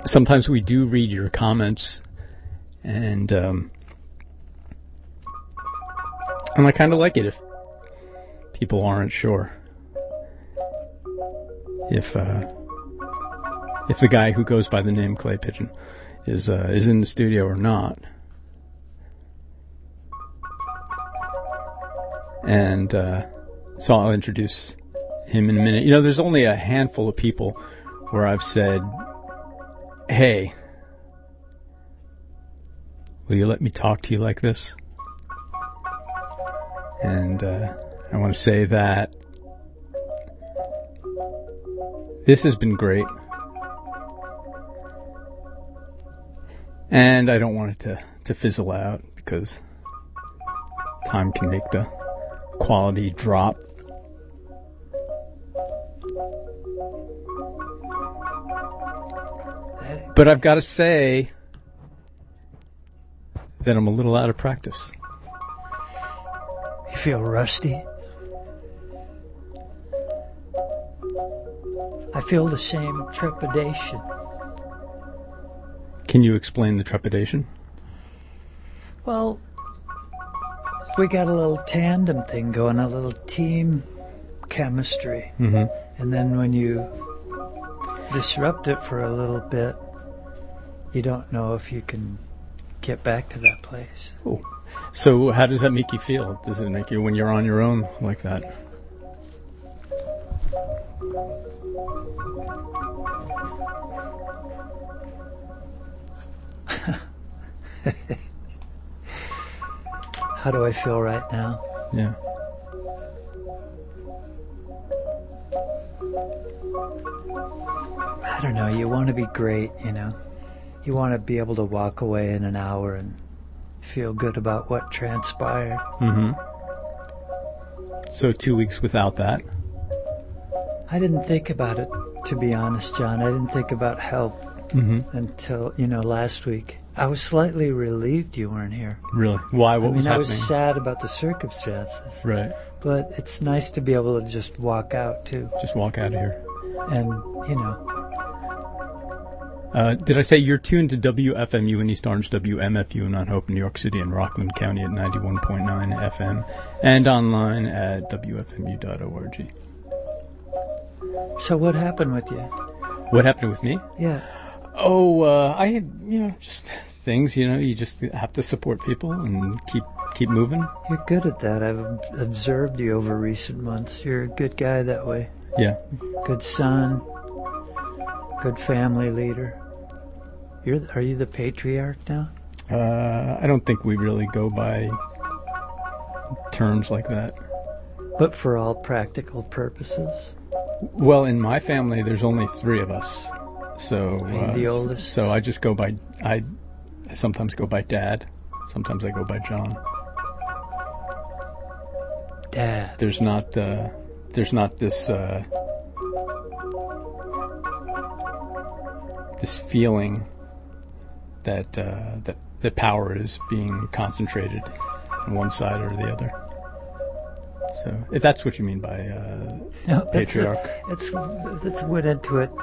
sometimes we do read your comments, and I kind of like it if people aren't sure if the guy who goes by the name Clay Pigeon is in the studio or not. And so I'll introduce him in a minute. You know, there's only a handful of people where I've said, hey, will you let me talk to you like this? And I want to say that this has been great. And I don't want it to fizzle out, because time can make the quality drop. But I've got to say that I'm a little out of practice. You feel rusty? I feel the same trepidation. Can you explain the trepidation? Well, we got a little tandem thing going, a little team chemistry. Mm-hmm. And then when you disrupt it for a little bit, you don't know if you can get back to that place. Oh. So how does that make you feel? Does it make you, when you're on your own like that? How do I feel right now? Yeah. I don't know. You want to be great, you know. You want to be able to walk away in an hour and feel good about what transpired. Mm-hmm. So 2 weeks without that? I didn't think about it, to be honest, John. I didn't think about help until, last week. I was slightly relieved you weren't here. Really? Why? What was happening? I was sad about the circumstances. Right. But it's nice to be able to just walk out, too. Just walk out of here. And, did I say you're tuned to WFMU in East Orange, WMFU in Mount Hope, New York City, and Rockland County at 91.9 FM, and online at WFMU.org. So what happened with you? What happened with me? Yeah. Oh, I had, just things, you just have to support people and keep moving. You're good at that. I've observed you over recent months. You're a good guy that way. Yeah. Good son. Good family leader. Are you the patriarch now? I don't think we really go by terms like that. But for all practical purposes? Well, in my family, there's only 3 of us. So, Are you the oldest? So I just go by, I sometimes go by Dad. Sometimes I go by John. Dad. There's not this, this feeling that power is being concentrated on one side or the other. So, if that's what you mean by patriarch. That's went into it.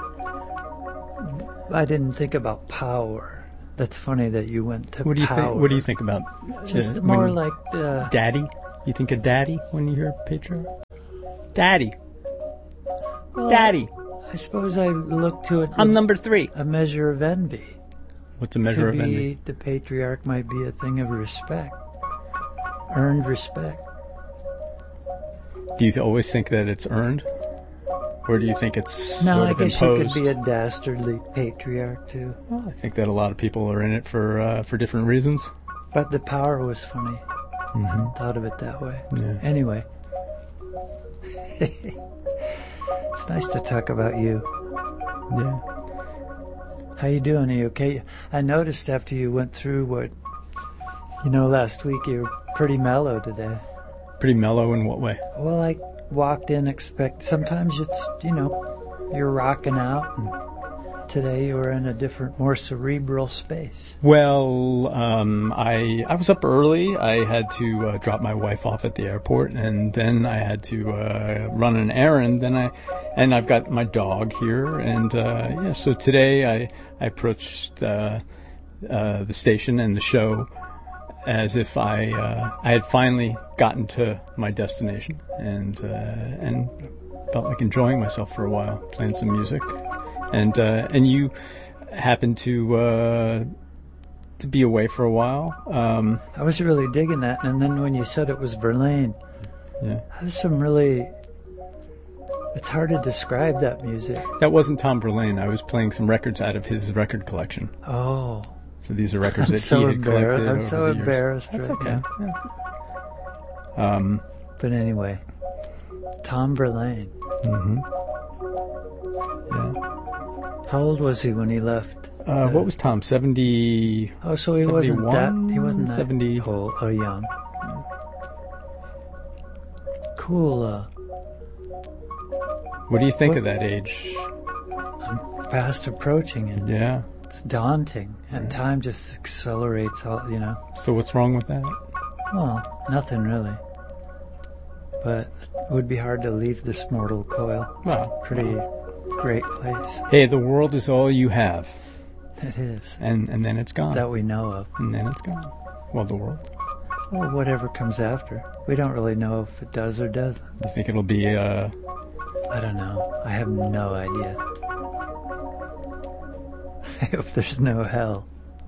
I didn't think about power. That's funny that you went to what do you power. Think? What do you think about? Just more like daddy. You think of daddy when you hear patriarch? Daddy. Well, Daddy. I suppose I look to it. I'm number 3. A measure of envy. What's a measure of envy? The patriarch might be a thing of respect, earned respect. Do you always think that it's earned? Or do you think it's No, sort of I guess imposed? you could be a dastardly patriarch, too. Well, I think that a lot of people are in it for different reasons. But the power was funny. Mm-hmm. Thought of it that way. Yeah. Anyway. It's nice to talk about you. Yeah. How you doing? Are you okay? I noticed after you went through last week, you were pretty mellow today. Pretty mellow in what way? Well, I walked in sometimes it's, you're rocking out and today you were in a different, more cerebral space. Well, I was up early. I had to drop my wife off at the airport, and then I had to run an errand. And I've got my dog here, and so today I approached the station and the show as if I had finally gotten to my destination, and felt like enjoying myself for a while, playing some music. And you happened to be away for a while. I was really digging that, and then when you said it was Verlaine, I was some really. It's hard to describe that music. That wasn't Tom Verlaine. I was playing some records out of his record collection. Oh. So these are records that he had collected. I'm so embarrassed. That's okay. Yeah. But anyway, Tom Verlaine. Mm-hmm. Yeah. How old was he when he left? What was Tom? 70. Oh, so he wasn't that. He wasn't that 70. Old or young. Cool. What do you think of that age? I'm fast approaching it. Yeah. It's daunting, and time just accelerates. So what's wrong with that? Well, nothing really. But it would be hard to leave this mortal coil. It's a pretty great place. Hey, the world is all you have. It is. And then it's gone. That we know of. And then it's gone. Well, the world. Well, whatever comes after. We don't really know if it does or doesn't. I think it'll be, I don't know. I have no idea. I hope there's no hell.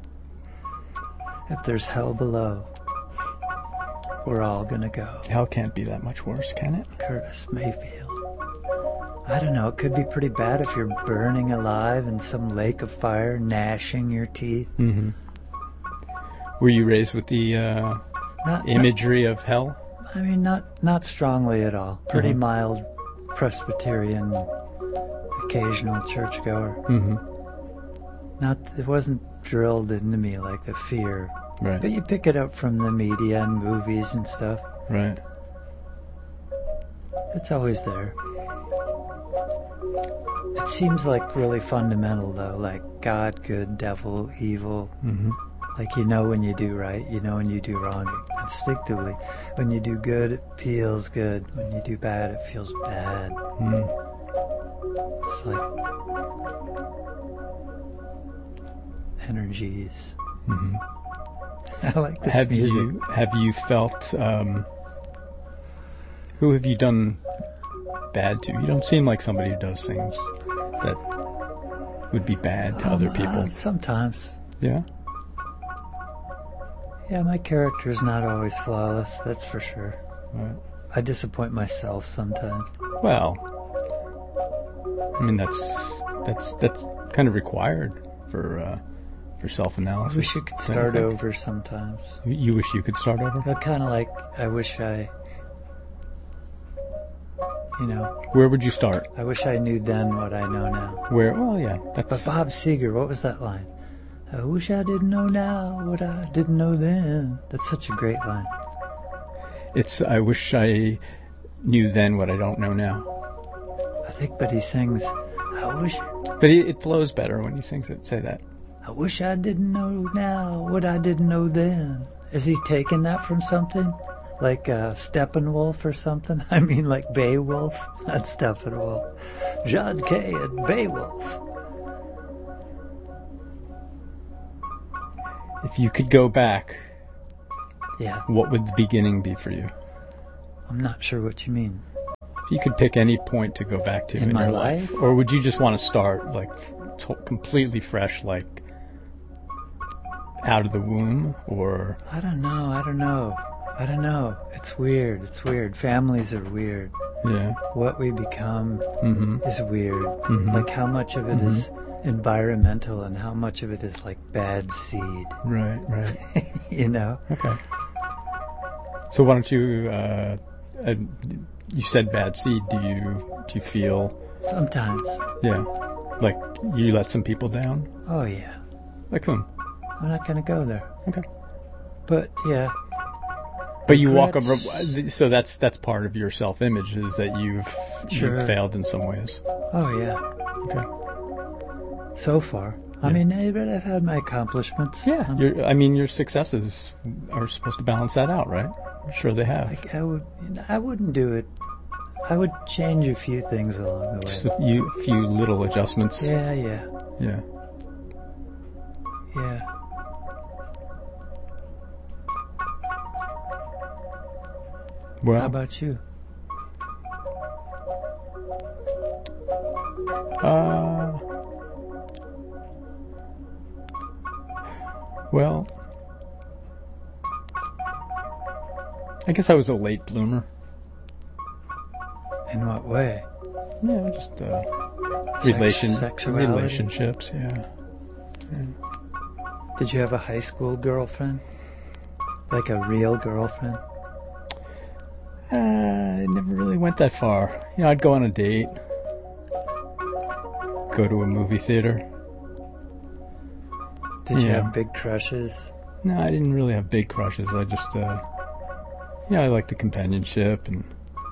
If there's hell below, we're all gonna go. Hell can't be that much worse, can it? Curtis Mayfield. I don't know. It could be pretty bad if you're burning alive in some lake of fire, gnashing your teeth. Mm-hmm. Were you raised with the imagery of hell? I mean, not strongly at all. Pretty mild Presbyterian, occasional churchgoer. Mm-hmm. It wasn't drilled into me like the fear. Right. But you pick it up from the media and movies and stuff. Right. It's always there. It seems like really fundamental, though, like God, good, devil, evil. Mm-hmm. Like you know when you do right, you know when you do wrong instinctively. When you do good, it feels good. When you do bad, it feels bad. Mm. It's like energies. Mm-hmm. I like this music. Have you felt... who have you done bad to? You don't seem like somebody who does things that would be bad to other people. Sometimes. Yeah? Yeah, my character's not always flawless, that's for sure. Right. I disappoint myself sometimes. Well, I mean that's kind of required for self-analysis. I wish you could start over sometimes. You wish you could start over? Kind of like I wish I, Where would you start? I wish I knew then what I know now. Where? Well, yeah. But Bob Seger, what was that line? I wish I didn't know now what I didn't know then. That's such a great line. It's I wish I knew then what I don't know now. I think, but he sings, I wish... But it flows better when he sings it. Say that. I wish I didn't know now what I didn't know then. Is he taking that from something? Like Steppenwolf or something? I mean like Beowulf? Not Steppenwolf. Jodkay and Beowulf. If you could go back, what would the beginning be for you? I'm not sure what you mean. If you could pick any point to go back to in my your life? Or would you just want to start like completely fresh, like out of the womb, or... I don't know. It's weird. Families are weird. Yeah. What we become is weird. Mm-hmm. Like how much of it is environmental and how much of it is like bad seed. Right. Okay. So why don't you, you said bad seed, do you feel... Sometimes. Yeah. Like you let some people down? Oh yeah. Like whom? I'm not going to go there. Okay. But yeah. But you walk over, so that's part of your self-image, is that you've failed in some ways. Oh yeah. Okay. So far. I mean, I've had my accomplishments. Yeah. Your successes are supposed to balance that out, right? I'm sure they have. Like I wouldn't do it. I would change a few things along the way. Just a few little adjustments. Yeah. Yeah. Well, how about you? Well, I guess I was a late bloomer. In what way? Yeah, just Sexuality? relationships. Yeah. Did you have a high school girlfriend? Like a real girlfriend? I never really went that far. I'd go on a date, go to a movie theater. Did you have big crushes? No, I didn't really have big crushes. I just, I liked the companionship, and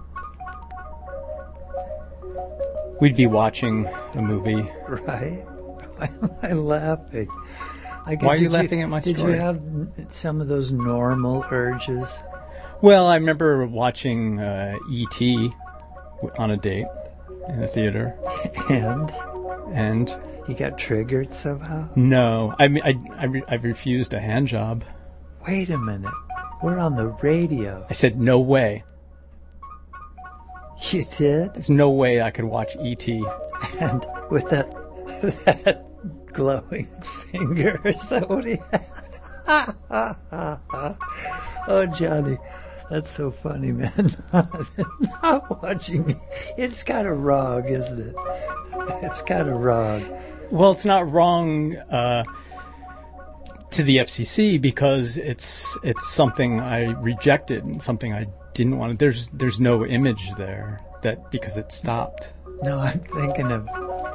we'd be watching a movie. Right? Why am I laughing? Why are you laughing at my story? Did you have some of those normal urges? Well, I remember watching E.T. on a date in a theater. And? You got triggered somehow? No. I refused a hand job. Wait a minute. We're on the radio. I said, no way. You did? There's no way I could watch E.T. And with that glowing finger, is that what he had? Oh, Johnny, that's so funny, man. Not watching. It's kind of wrong, isn't it? It's kind of wrong. Well, it's not wrong to the FCC because it's something I rejected and something I didn't want to. There's no image there that because it stopped. No, I'm thinking of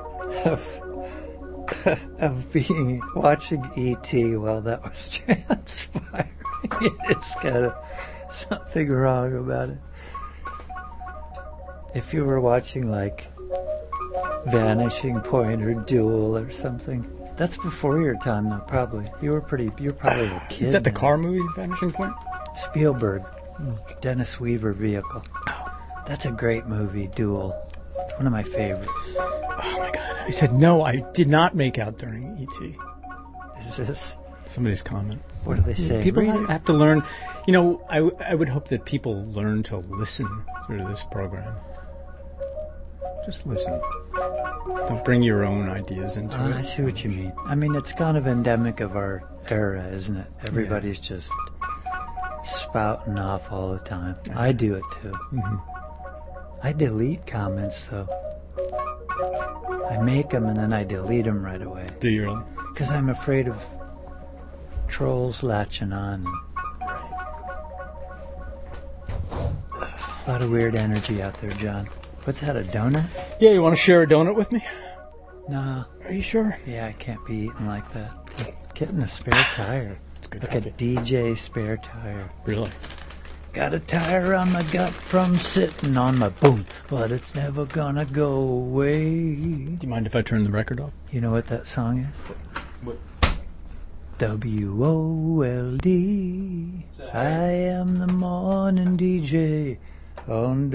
watching E.T. while that was transpiring. It's kind of something wrong about it. If you were watching like Vanishing Point or Duel or something, that's before your time though. Probably you're probably a kid. Is that the now. car movie Vanishing Point? Spielberg, Dennis Weaver vehicle. That's a great movie. Duel. It's one of my favorites. Oh my God! I said no. I did not make out during E.T. Is this somebody's comment? What do they say? People have to learn. I would hope that people learn to listen through this program. Just listen. Don't bring your own ideas into it. I see what you mean. I mean, it's kind of endemic of our era, isn't it? Everybody's just spouting off all the time. I do it too. Mm-hmm. I delete comments though. I make them and then I delete them right away. Do you really? Because I'm afraid of trolls latching on. A lot of weird energy out there, John. What's that, a donut? Yeah, you want to share a donut with me? Nah. Are you sure? Yeah, I can't be eating like that. Getting a spare tire. It's good. Like a DJ spare tire. Really? Got a tire on my gut from sitting on my boom, but it's never gonna go away. Do you mind if I turn the record off? You know what that song is? What? W-O-L-D. I am the morning DJ on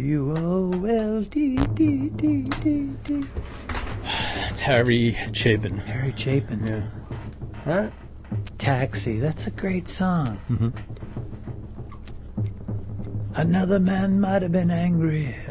W-O-L-D-D-D-D-D. That's Harry Chapin. Harry Chapin. Yeah. All right. Taxi. That's a great song. Mm-hmm. Another man might have been angry